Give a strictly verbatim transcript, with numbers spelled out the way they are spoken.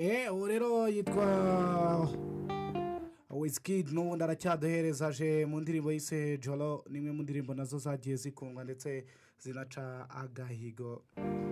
eh ubu rero yitwa Wizkid n'ubundi aracyaduhereza aje mu ndirimbo yise joro, ni imwe mu ndirimbo nazo zagiye zikundwa ndetse zinaca agahigo.